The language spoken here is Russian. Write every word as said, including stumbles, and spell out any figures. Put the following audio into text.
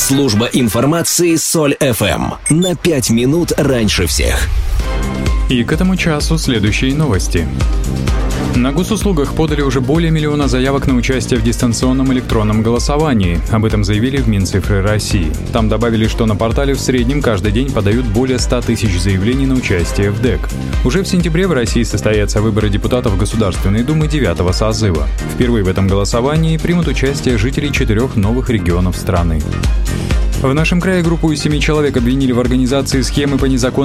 Служба информации Соль эф эм. На пять минут раньше всех. И к этому часу следующие новости. На госуслугах подали уже более миллиона заявок на участие в дистанционном электронном голосовании. Об этом заявили в Минцифры России. Там добавили, что на портале в среднем каждый день подают более ста тысяч заявлений на участие в ДЭК. Уже в сентябре в России состоятся выборы депутатов Государственной Думы девятого созыва. Впервые в этом голосовании примут участие жители четырех новых регионов страны. В нашем крае группу из семи человек обвинили в организации схемы по незаконному